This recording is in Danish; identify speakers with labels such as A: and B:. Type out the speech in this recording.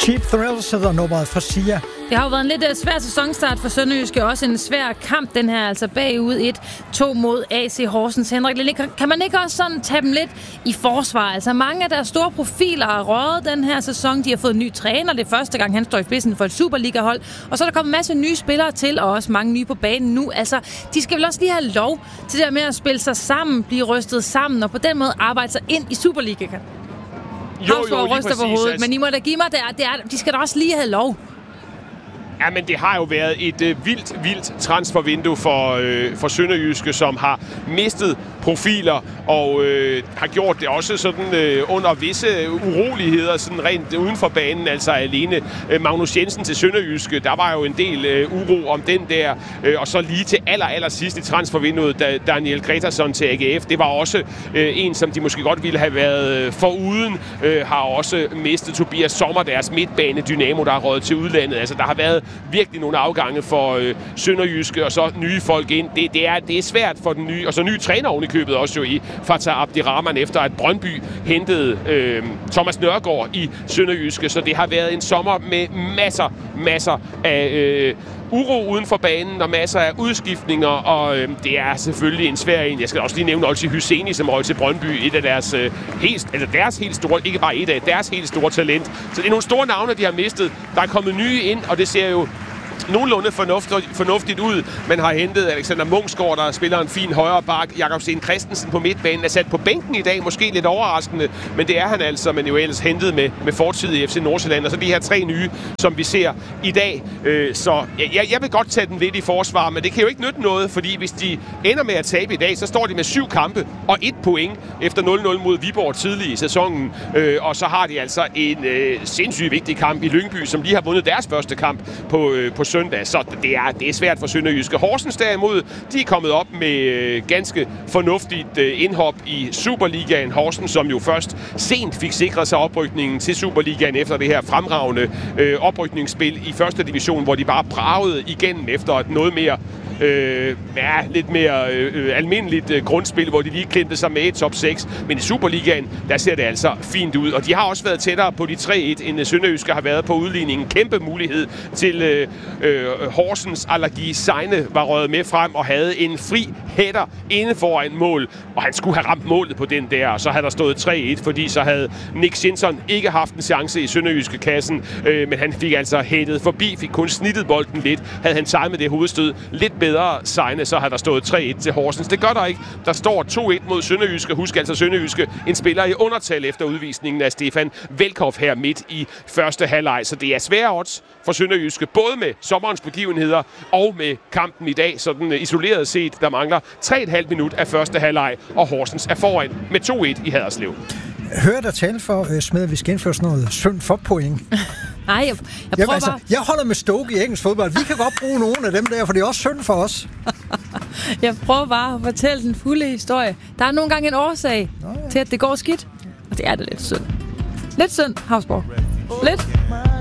A: Cheap Thrills hedder nummeret fra Sia.
B: Det har jo været en lidt svær sæsonstart for Sønderjyske. Også en svær kamp, den her, altså bagud 1-2 mod AC Horsens. Henrik, kan man ikke også sådan tage dem lidt i forsvar? Altså mange af deres store profiler har røget den her sæson. De har fået en ny træner. Det er første gang, han står i spidsen for et Superliga-hold. Og så er der kommet en masse nye spillere til, og også mange nye på banen nu. Altså, de skal vel også lige have lov til det der med at spille sig sammen, blive rystet sammen, og på den måde arbejde sig ind i Superligaen.
C: Jo, lige præcis.
B: På hovedet, men I må da give mig, de skal da også lige have lov.
C: Ja, men det har jo været et vildt transfervindue for Sønderjyske, som har mistet profiler og har gjort det også sådan under visse uroligheder, sådan rent uden for banen, altså alene Magnus Jensen til Sønderjyske. Der var jo en del uro om den der, og så lige til aller sidst i transfervinduet, da Daniel Gretarsson til AGF. Det var også en, som de måske godt ville have været foruden, har også mistet Tobias Sommer, deres midtbane Dynamo, der har røget til udlandet. Altså, der har været virkelig nogle afgange for Sønderjyske, og så nye folk ind. Det er svært for den nye, og så nye træner oven i købet også jo i Fatah Abdirahman, efter at Brøndby hentede Thomas Nørgaard i Sønderjyske. Så det har været en sommer med masser af uro uden for banen og masser af udskiftninger, og det er selvfølgelig en svær en. Jeg skal også lige nævne Olsi Hyseni, som røg til Brøndby, et af deres helt store, ikke bare et af deres helt store talent. Så det er nogle store navne, de har mistet. Der er kommet nye ind, og det ser jo nogenlunde fornuftigt ud. Man har hentet Alexander Munksgaard, der spiller en fin højre bak. Jakob Sten Christensen på midtbanen er sat på bænken i dag, måske lidt overraskende, men det er han altså, men jo ellers hentet med fortid i FC Nordsjælland. Og så de her 3 nye, som vi ser i dag. Så jeg vil godt tage den lidt i forsvar, men det kan jo ikke nytte noget, fordi hvis de ender med at tabe i dag, så står de med 7 kampe og 1 point efter 0-0 mod Viborg tidlig i sæsonen. Og så har de altså en sindssygt vigtig kamp i Lyngby, som lige har vundet deres første kamp på søndag, så det er svært for Sønderjyske. Horsens derimod, de er kommet op med ganske fornuftigt indhop i Superligaen. Horsens, som jo først sent fik sikret sig oprykningen til Superligaen efter det her fremragende oprykningsspil i første division, hvor de bare bragede igennem efter et noget mere lidt mere almindeligt grundspil, hvor de lige klemte sig med et top 6. Men i Superligaen, der ser det altså fint ud. Og de har også været tættere på de 3-1, end Sønderjyske har været på udligningen. Kæmpe mulighed til Horsens. Allergi Seine var røget med frem og havde en fri hætter inde foran mål. Og han skulle have ramt målet på den der, og så havde der stået 3-1, fordi så havde Nick Sinson ikke haft en chance i Sønderjyske kassen. Men han fik altså hættet forbi, fik kun snittet bolden lidt. Havde han sejret med det hovedstød lidt bedre Seine, så har der stået 3-1 til Horsens. Det gør der ikke. Der står 2-1 mod Sønderjyske. Husk altså Sønderjyske, en spiller i undertal efter udvisningen af Stefan Velkoff her midt i første halvleg. Så det er svære odds for Sønderjyske, både med sommerens begivenheder og med kampen i dag. Sådan isoleret set, der mangler 3,5 minut af første halvleg, og Horsens er foran med 2-1 i Haderslev.
A: Hør dig tale for, Smed, at vi skal indføre sådan noget synd for point.
B: Nej, jeg prøver bare.
A: Jeg holder med Stoke i engelsk fodbold. Vi kan godt bruge nogle af dem der, for det er også synd for os.
B: Jeg prøver bare at fortælle den fulde historie. Der er nogle gange en årsag til, at det går skidt. Og det er det lidt synd. Lidt synd, Havsborg. Lidt.